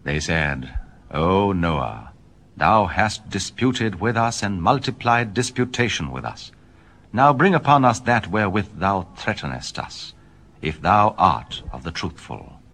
They said, O Noah, thou hast disputed with us, and multiplied disputation with us. Now bring upon us that wherewith thou threatenest us, if thou art of the truthful.